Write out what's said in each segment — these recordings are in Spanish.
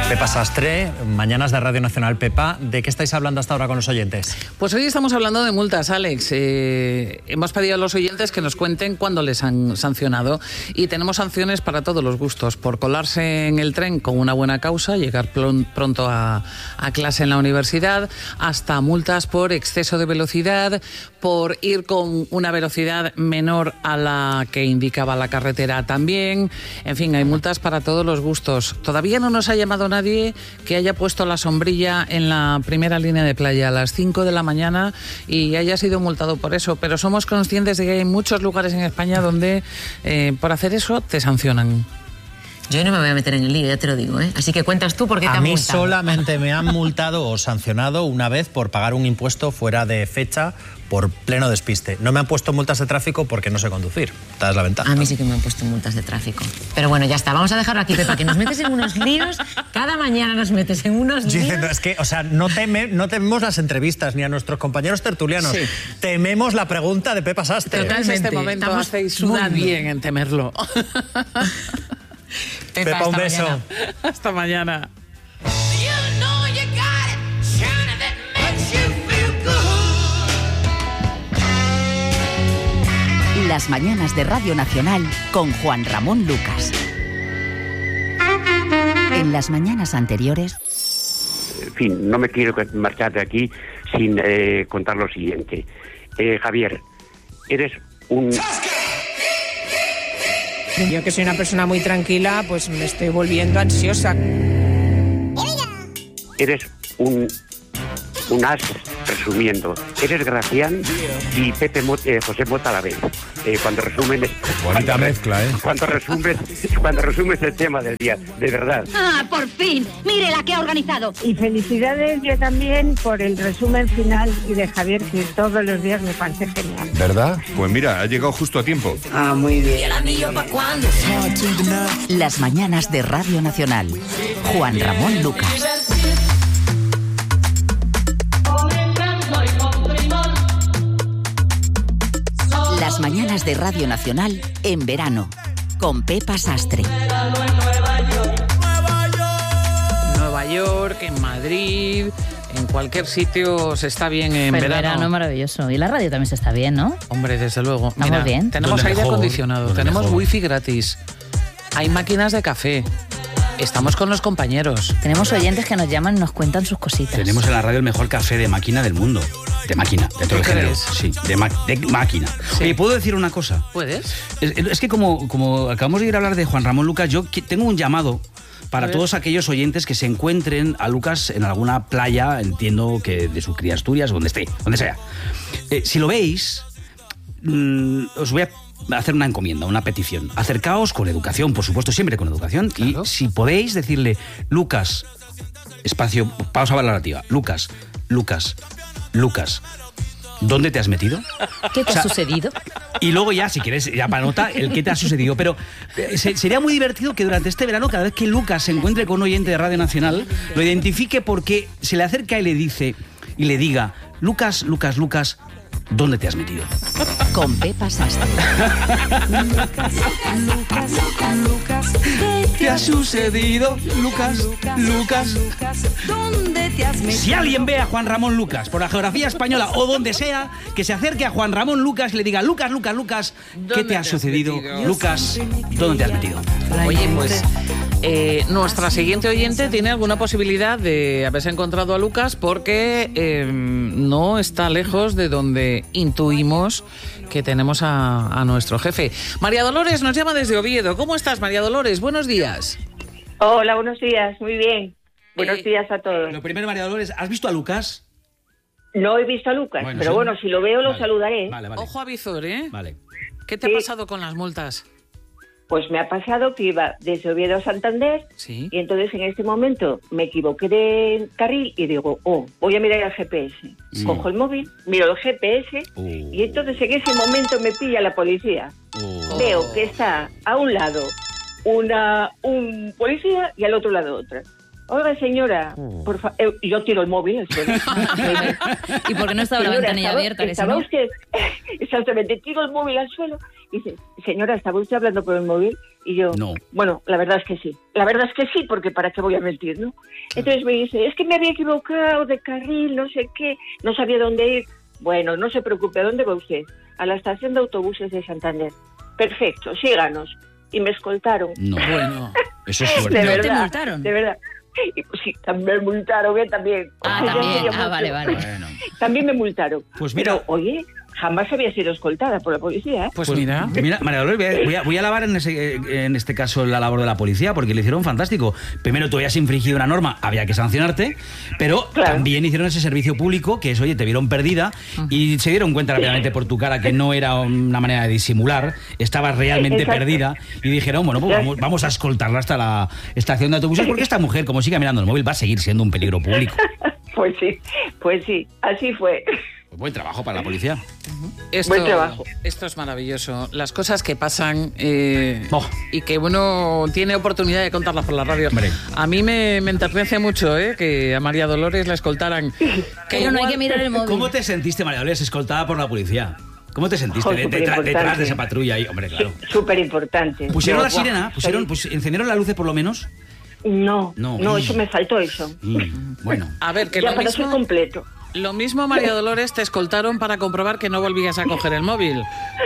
Pepa Sastre, Mañanas de Radio Nacional. Pepa, ¿de qué estáis hablando hasta ahora con los oyentes? Pues hoy estamos hablando de multas, Alex. Hemos pedido a los oyentes que nos cuenten cuándo les han sancionado y tenemos sanciones para todos los gustos. Por colarse en el tren con una buena causa, llegar pronto a clase en la universidad, hasta multas por exceso de velocidad, por ir con una velocidad menor a la que indicaba la carretera también. En fin, hay multas para todos los gustos. Todavía no nos ha llamado nadie que haya puesto la sombrilla en la primera línea de playa a las 5 de la mañana y haya sido multado por eso, pero somos conscientes de que hay muchos lugares en España donde por hacer eso te sancionan. Yo no me voy a meter en el lío, ya te lo digo, ¿eh? Así que cuentas tú por qué te han multado. A mí solamente me han multado o sancionado una vez por pagar un impuesto fuera de fecha por pleno despiste. No me han puesto multas de tráfico porque no sé conducir. Esta es la ventaja. A mí sí que me han puesto multas de tráfico. Pero bueno, ya está. Vamos a dejarlo aquí, Pepa, que nos metes en unos líos. Cada mañana nos metes en unos líos. Diciendo, es que, o sea, no tememos las entrevistas ni a nuestros compañeros tertulianos. Sí. Tememos la pregunta de Pepa Sastre. Totalmente. En este momento hacéis muy bien en temerlo. Pepa, un beso. Mañana. Hasta mañana. Las mañanas de Radio Nacional con Juan Ramón Lucas. En las mañanas anteriores... En fin, no me quiero marchar de aquí sin contar lo siguiente. Javier, eres un... Yo, que soy una persona muy tranquila, pues me estoy volviendo ansiosa. Eres un as resumiendo. Eres Gracián y José Mota a la vez. Cuando resumen... Bonita mezcla, ¿eh? Cuando resumes el tema del día, de verdad. ¡Ah, por fin! ¡Mire la que ha organizado! Y felicidades yo también por el resumen final y de Javier, que todos los días me parece genial. ¿Verdad? Pues mira, ha llegado justo a tiempo. Ah, muy bien. ¿Y el anillo para cuándo? Las mañanas de Radio Nacional. Juan Ramón Lucas. Las mañanas de Radio Nacional en verano, con Pepa Sastre. Nueva York, en Madrid, en cualquier sitio se está bien en verano. El verano es maravilloso. Y la radio también se está bien, ¿no? Hombre, desde luego. Estamos Mira, bien. Tenemos aire acondicionado, tenemos wifi gratis, hay máquinas de café. Estamos con los compañeros. Tenemos oyentes que nos llaman y nos cuentan sus cositas. Tenemos en la radio el mejor café de máquina del mundo. De máquina, de todo el género. Sí, de máquina. Sí. Oye, ¿puedo decir una cosa? ¿Puedes? Es que como acabamos de ir a hablar de Juan Ramón Lucas, yo tengo un llamado para todos aquellos oyentes que se encuentren a Lucas en alguna playa, entiendo que de su cría Asturias, donde esté, donde sea. Si lo veis, os voy a hacer una encomienda, una petición. Acercaos con educación, por supuesto, siempre con educación. Claro. Y si podéis decirle, Lucas, espacio, pausa valorativa, Lucas, ¿dónde te has metido? ¿Qué te ha sucedido? Y luego ya, si quieres, ya para nota, el qué te ha sucedido. Pero sería muy divertido que durante este verano, cada vez que Lucas se encuentre con un oyente de Radio Nacional, lo identifique porque se le acerca y le dice, y le diga, Lucas, ¿dónde te has metido? Con Pepa Sastre. Lucas, ¿qué te ha sucedido? Lucas. ¿Dónde te has metido? Si alguien ve a Juan Ramón Lucas por la geografía española o donde sea, que se acerque a Juan Ramón Lucas y le diga, Lucas, ¿qué te ha sucedido? Lucas, ¿dónde te has metido? Oye, pues nuestra siguiente oyente tiene alguna posibilidad de haberse encontrado a Lucas porque no está lejos de donde intuimos que tenemos a nuestro jefe. María Dolores nos llama desde Oviedo. ¿Cómo estás, María Dolores? Buenos días. Hola, buenos días. Muy bien. Buenos días a todos. Lo primero, María Dolores, ¿has visto a Lucas? No he visto a Lucas, pero bueno, si lo veo lo saludaré. Vale. Ojo a visor, ¿eh? Vale. ¿Qué te ha pasado con las multas? Pues me ha pasado que iba desde Oviedo a Santander, ¿sí? Y entonces en este momento me equivoqué de carril y digo, voy a mirar el GPS. Cojo el móvil, miro el GPS y entonces en ese momento me pilla la policía. Veo que está a un lado un policía y al otro lado otra. Oiga, señora, por favor, yo tiro el móvil. ¿Y por qué no estaba la ventanilla abierta? ¿Estaba usted? Exactamente, tiro el móvil al suelo y dice, señora, ¿estaba usted hablando por el móvil? Y yo, No. bueno, la verdad es que sí. La verdad es que sí, porque ¿para qué voy a mentir, no? Entonces me dice, es que me había equivocado de carril, no sé qué, no sabía dónde ir. Bueno, no se preocupe, ¿a dónde va usted? A la estación de autobuses de Santander. Perfecto, síganos. Y me escoltaron. No, bueno, eso es fuerte. De ¿No te verdad, multaron? de verdad. Y, pues, sí, también me multaron, también. Ah, Oye, también. yo Ah, mucho. vale, vale. Bueno. También me multaron. Pues mira- Pero, oye, jamás había sido escoltada por la policía, ¿eh? pues mira. Mira, María Dolores, voy a alabar en este caso la labor de la policía, porque lo hicieron fantástico. Primero, tú habías infringido una norma, había que sancionarte, pero Claro. también hicieron ese servicio público, que es, oye, te vieron perdida y se dieron cuenta rápidamente por tu cara que no era una manera de disimular, estabas realmente Exacto. perdida y dijeron, bueno, pues vamos a escoltarla hasta la estación de autobuses, porque esta mujer, como siga mirando el móvil, va a seguir siendo un peligro público. Pues sí, así fue. Pues buen trabajo para la policía. Buen trabajo. Esto es maravilloso. Las cosas que pasan Oh. y que uno tiene oportunidad de contarlas por la radio. Hombre. A mí me enternece mucho que a María Dolores la escoltaran. Pero no hay que mirar el móvil. ¿Cómo te sentiste, María Dolores, escoltada por la policía? ¿Cómo te sentiste Joder, superimportante. detrás de esa patrulla ahí? Hombre, claro. Súper importante. ¿Pusieron la Buah, sirena? ¿Encendieron las luces por lo menos? No, No. eso me faltó eso. Bueno. A ver, que Ya lo para ser mismo, completo. lo mismo, María Dolores, te escoltaron para comprobar que no volvías a coger el móvil.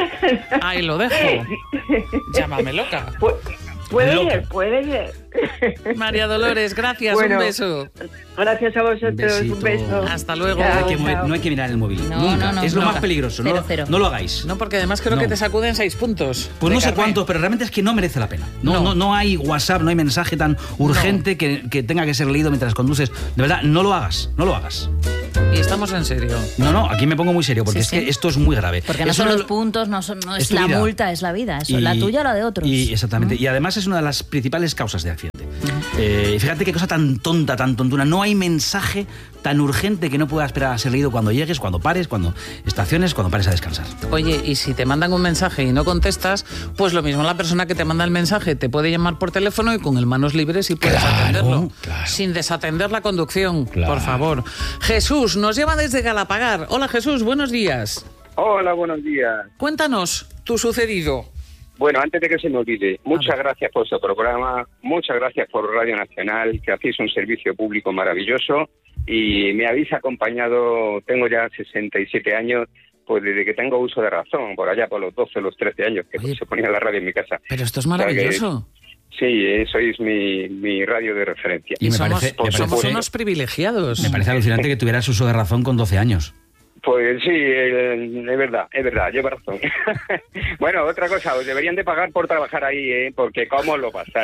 Ahí lo dejo. Llámame loca. Puede Loco. ser, puede ser. María Dolores, gracias, Bueno, un beso. Gracias a vosotros, Besito. un beso. Hasta luego. Chao, No hay que chao. no hay que mirar el móvil. No, Nunca. no, Es lo nunca. más peligroso. Cero, No, cero. no lo hagáis. No, porque además creo No. que te sacuden 6 puntos. Pues de no sé carné. cuánto, pero realmente es que no merece la pena. No hay WhatsApp, no hay mensaje tan urgente que tenga que ser leído mientras conduces. De verdad, no lo hagas, no lo hagas. Y estamos en serio. No, aquí me pongo muy serio, porque Sí, es sí. que esto es muy grave. Porque no Es son uno de los puntos, no es es tu la vida. multa, es la vida. Eso, Y- la tuya o la de otros. Exactamente. Y además es una de las principales causas de accidente. Fíjate qué cosa tan tonta, tan tontuna. No hay mensaje tan urgente que no pueda esperar a ser leído cuando llegues, cuando pares, cuando estaciones, cuando pares a descansar. Oye, y si te mandan un mensaje y no contestas, pues lo mismo la persona que te manda el mensaje te puede llamar por teléfono y con el manos libres y puedes Claro, atenderlo. claro. Sin desatender la conducción, Claro. por favor. Jesús nos lleva desde Galapagar. Hola Jesús, buenos días. Hola, buenos días. Cuéntanos tu sucedido. Bueno, antes de que se me olvide, muchas gracias por su programa, muchas gracias por Radio Nacional, que hacéis un servicio público maravilloso y me habéis acompañado, tengo ya 67 años, pues desde que tengo uso de razón, por allá por los 12, los 13 años que Oye, se ponía la radio en mi casa. Pero esto es O sea que- maravilloso. Sí, sois mi radio de referencia. Y me somos parece- somos unos privilegiados. Me parece alucinante que tuvieras uso de razón con 12 años. Pues sí, es verdad, lleva razón. Bueno, otra cosa, os deberían de pagar por trabajar ahí, porque cómo lo pasáis.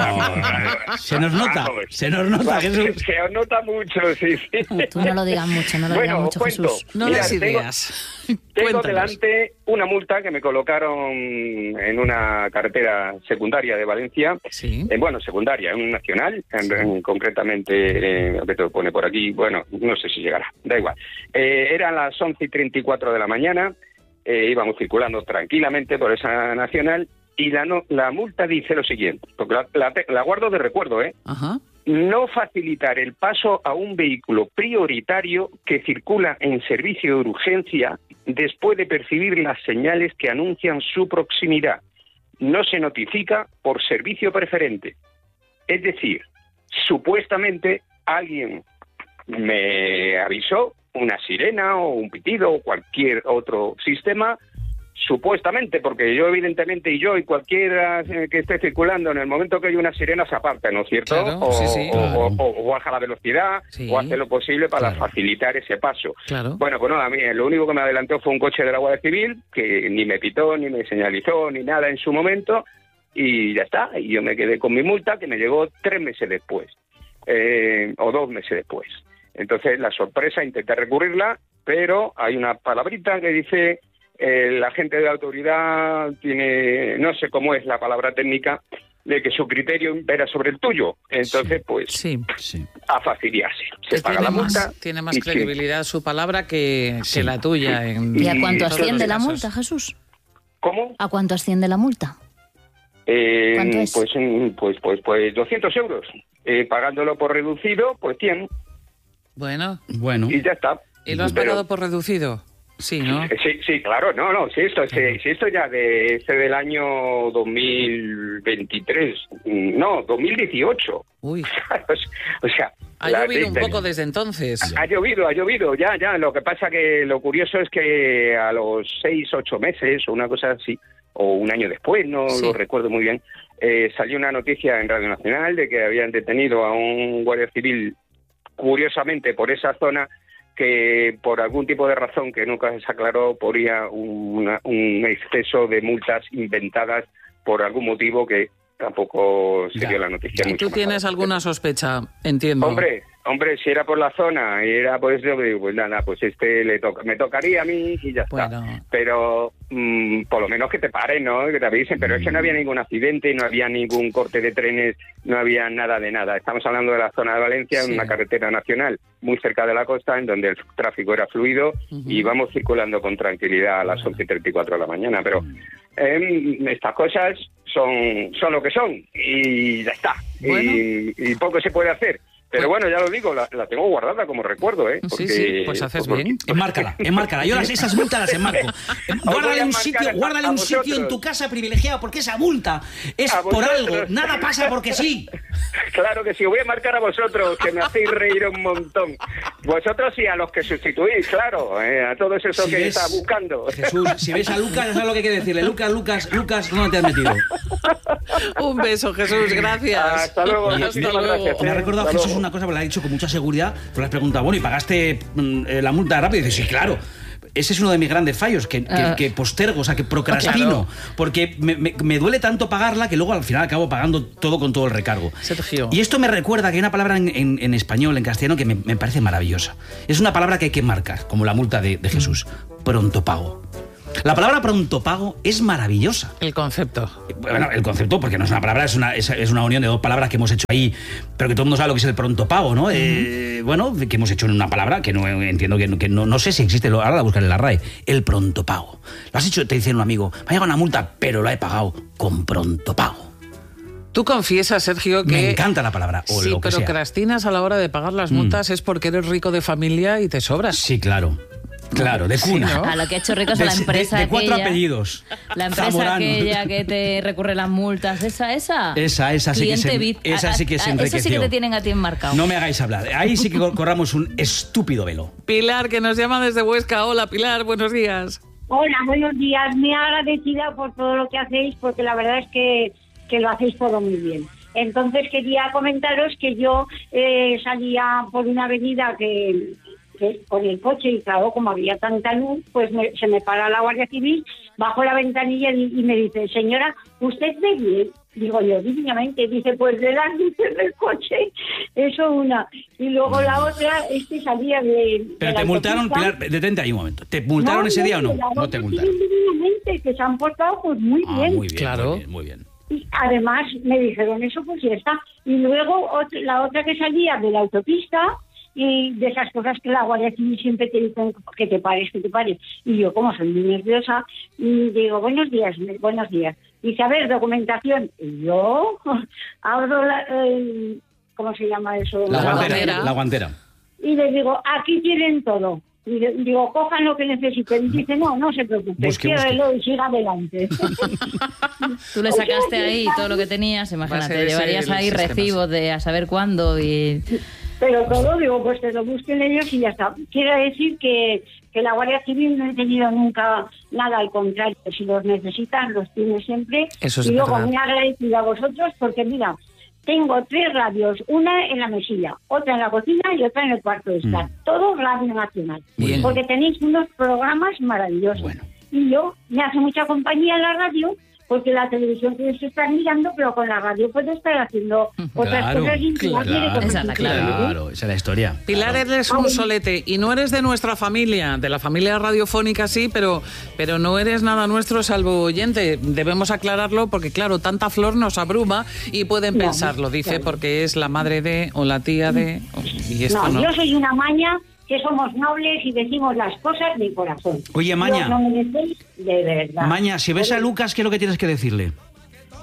Se nos nota, Jesús. Se os nota mucho, sí. Tú no lo digas mucho, no lo digas Bueno, mucho, os cuento. Jesús. No Mira, des tengo- ideas. Tengo Cuéntanos. delante una multa que me colocaron en una carretera secundaria de Valencia. Sí. Bueno, secundaria, en un nacional, concretamente, lo que te pone por aquí, bueno, no sé si llegará, da igual. Eran las 11:34 de la mañana, íbamos circulando tranquilamente por esa nacional y la multa dice lo siguiente, porque la guardo de recuerdo, Ajá. no facilitar el paso a un vehículo prioritario que circula en servicio de urgencia después de percibir las señales que anuncian su proximidad. No se notifica por servicio preferente. Es decir, supuestamente alguien me avisó, una sirena o un pitido o cualquier otro sistema, supuestamente, porque yo evidentemente y cualquiera que esté circulando en el momento que hay una sirena se aparta, ¿no es cierto? Claro, o, sí, sí. o baja la velocidad, Sí. o hace lo posible para Claro. facilitar ese paso. Claro. Bueno, pues nada, a mí lo único que me adelantó fue un coche de la Guardia Civil que ni me pitó, ni me señalizó, ni nada en su momento, y ya está. Y yo me quedé con mi multa, que me llegó 3 meses después, o 2 meses después. Entonces, la sorpresa, intenté recurrirla, pero hay una palabrita que dice... el agente de la autoridad tiene, no sé cómo es la palabra técnica, de que su criterio impera sobre el tuyo. Entonces, pues, Sí. a fastidiarse. Se Que paga la multa. tiene más y credibilidad su palabra que la tuya. ¿Y a cuánto Y asciende la casos. multa, Jesús? ¿Cómo? ¿A cuánto asciende la multa? ¿Cuánto es? Pues 200 euros. Pagándolo por reducido, pues 100. Bueno, Bueno. Y ya está. ¿y lo has Pero- pagado por reducido? Sí, ¿no? Sí, claro, sí, esto ya del año 2023, 2018. Uy. O sea, ha llovido un poco desde entonces. Ha llovido, ya. Lo que pasa que lo curioso es que a los 6-8 meses o una cosa así, o un año después, no lo recuerdo muy bien, salió una noticia en Radio Nacional de que habían detenido a un guardia civil, curiosamente por esa zona, que por algún tipo de razón que nunca se aclaró ponía un exceso de multas inventadas por algún motivo que tampoco se dio la noticia. ¿Y tú tienes alguna sospecha? Entiendo. Hombre, si era por la zona y era por eso, pues nada, pues me tocaría a mí y ya está. Pero por lo menos que te paren, ¿no? Que te avisen, pero es que no había ningún accidente, no había ningún corte de trenes, no había nada de nada. Estamos hablando de la zona de Valencia, en una carretera nacional muy cerca de la costa, en donde el tráfico era fluido y íbamos circulando con tranquilidad a las 11:34 de la mañana, pero estas cosas son lo que son y ya está. Bueno. Y poco se puede hacer. Pero bueno, ya lo digo, la tengo guardada como recuerdo, ¿eh? Porque, sí, pues haces bien. Enmárcala. Yo esas multas las enmarco. Guárdale un sitio en tu casa privilegiado, porque esa multa es por algo. Nada pasa porque sí. Claro que sí, voy a marcar a vosotros, que me hacéis reír un montón. Vosotros y a los que sustituís, claro, a todos esos que está buscando. Jesús, si ves a Lucas, ya sabes lo que hay que decirle. Lucas, ¿dónde te has metido? Un beso, Jesús, gracias. Hasta luego. Gracias. Me ha recordado Jesús una cosa, porque lo ha dicho con mucha seguridad, pero le has preguntado, bueno, ¿y pagaste la multa rápido? Y dices, sí, claro. Ese es uno de mis grandes fallos, que postergo, o sea, que procrastino, porque me duele tanto pagarla que luego al final acabo pagando todo con todo el recargo. Sergio. Y esto me recuerda que hay una palabra en español, en castellano, que me parece maravillosa. Es una palabra que hay que marcar, como la multa de Jesús. Pronto pago. La palabra pronto pago es maravillosa. El concepto. Bueno, el concepto, porque no es una palabra, es una unión de dos palabras que hemos hecho ahí, pero que todo el mundo sabe lo que es el pronto pago, ¿no? Bueno, que hemos hecho en una palabra que no entiendo, que no sé si existe, ahora la buscaré en la RAE. El pronto pago. Lo has hecho, te dice un amigo, me ha llegado una multa, pero la he pagado con pronto pago. Tú confiesas, Sergio, que... Me encanta la palabra, o sí, lo que sea. pero procrastinas a la hora de pagar las multas es porque eres rico de familia y te sobras. Sí, claro. Claro, de cuna. Sí, ¿no? A lo que ha hecho rico es a la empresa de 4 aquella, apellidos. La empresa Zamorano. aquella que te recurre las multas, esa sí que se, VIP. esa sí que se enriqueció. Eso sí que te tienen a ti enmarcado. No me hagáis hablar. Ahí sí que corramos un estúpido velo. Pilar, que nos llama desde Huesca. Hola, Pilar, buenos días. Hola, buenos días. Muy agradecida por todo lo que hacéis, porque la verdad es que lo hacéis todo muy bien. Entonces quería comentaros que yo salía por una avenida que con el coche y claro, como había tanta luz, pues se me para la Guardia Civil, bajo la ventanilla y me dice, señora, ¿usted ve bien? Digo yo, divinamente. Dice, pues de las luces del coche, eso una. Y luego la otra es que salía de... Pero te multaron, Pilar, detente ahí un momento. ¿Te multaron ese día o no? No te multaron. Divinamente, que se han portado pues muy bien. Muy bien, claro. Muy bien. Y además me dijeron eso, pues ya está. Y luego la otra que salía de la autopista, y de esas cosas que la Guardia Civil siempre te dicen que te pares. Y yo, como soy muy nerviosa, digo, buenos días. Dice, a ver, documentación. Y yo abro ¿cómo se llama eso? La guantera. Y les digo, aquí tienen todo. Y digo, cojan lo que necesiten. Y dice, no se preocupe, llévelo y siga adelante. Tú le sacaste ahí todo lo que tenías, imagínate, llevarías ahí recibos de a saber cuándo y... Pero todo, digo, pues que lo busquen ellos y ya está. Quiero decir que la Guardia Civil no he tenido nunca nada, al contrario, si los necesitan, los tiene siempre. Eso es y luego verdad. muy agradecida a vosotros porque, mira, tengo 3 radios, una en la mesilla, otra en la cocina y otra en el cuarto de estar. Todo Radio Nacional. Bien. Porque tenéis unos programas maravillosos. Bueno. Y yo me hace mucha compañía la radio, porque la televisión tienes que estar mirando, pero con la radio puedes estar haciendo otras cosas. Esa es la clave. Claro, esa es la historia. Pilar, claro. eres un solete y no eres de nuestra familia, de la familia radiofónica sí, pero no eres nada nuestro salvo oyente. Debemos aclararlo porque, claro, tanta flor nos abruma y pueden pensarlo, dice, porque es la madre de o la tía de... Y esto no. Yo soy una maña que somos nobles y decimos las cosas de corazón. Oye, Maña. No merecéis de verdad. Maña, si ves a Lucas, ¿qué es lo que tienes que decirle?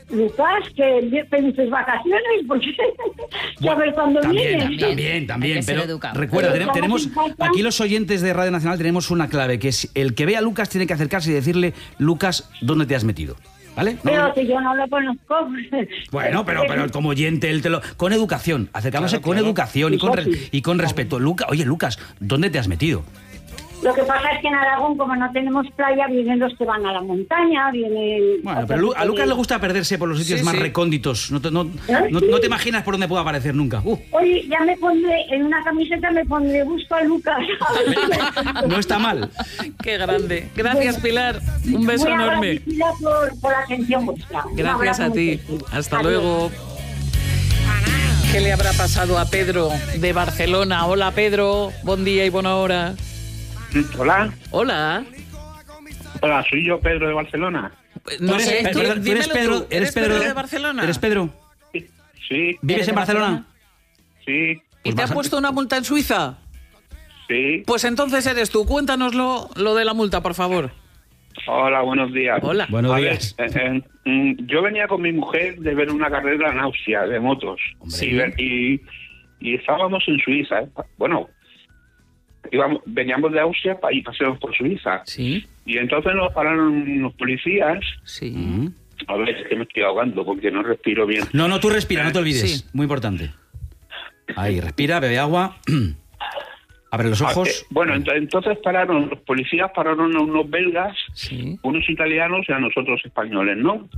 Lucas, que felices vacaciones, porque ya ver cuándo vienes. También, pero recuerda, tenemos aquí los oyentes de Radio Nacional tenemos una clave, que es el que ve a Lucas tiene que acercarse y decirle, Lucas, ¿dónde te has metido? ¿Vale? Pero que yo no lo conozco. Bueno, pero como oyente, con educación, acercándose con educación y con respeto. Oye, Lucas, ¿dónde te has metido? Lo que pasa es que en Aragón, como no tenemos playa, vienen los que van a la montaña, vienen... Bueno, pero a Lucas le gusta perderse por los sitios más recónditos. No te imaginas por dónde pueda aparecer nunca. Oye, ya me pondré, en una camiseta me pondré, busco a Lucas. No está mal. Qué grande. Gracias, Pilar. Un beso enorme. Por la atención vuestra. Gracias a ti. Hasta luego. ¿Qué le habrá pasado a Pedro de Barcelona? Hola, Pedro. Buen día y buena hora. Hola. Hola. Hola, soy yo, Pedro de Barcelona. No sé, ¿Eres Pedro? ¿Eres Pedro de Barcelona? ¿Eres Pedro? Sí. ¿Vives en Barcelona? Sí. ¿Y te ha puesto una multa en Suiza? Sí. Pues entonces eres tú. Cuéntanoslo lo de la multa, por favor. Hola, buenos días. Hola. Buenos días. Yo venía con mi mujer de ver una carrera en Austria de motos. Sí. Y estábamos en Suiza. Bueno, veníamos de Austria y paseamos por Suiza. Sí. Y entonces nos pararon los policías. Sí. A ver, es que me estoy ahogando porque no respiro bien. No, tú respira, no te olvides. Sí. Muy importante. Ahí, respira, bebe agua. Abre los ojos. Bueno, entonces los policías pararon a unos belgas, Sí. unos italianos y a nosotros españoles, ¿no?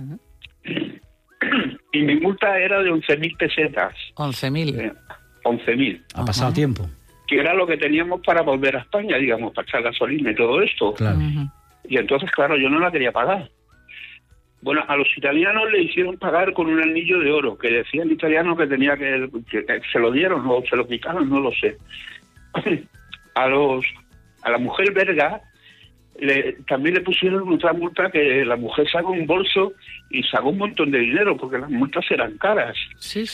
Y mi multa era de 11.000 pesetas. 11.000. 11.000. Ha pasado tiempo. Que era lo que teníamos para volver a España, digamos, para echar gasolina y todo esto. Claro. Y entonces, claro, yo no la quería pagar. Bueno, a los italianos le hicieron pagar con un anillo de oro, que decía el italiano que tenía que se lo dieron o se lo quitaron, no lo sé. A la mujer belga también le pusieron otra multa, que la mujer sacó un bolso y sacó un montón de dinero, porque las multas eran caras. Sí.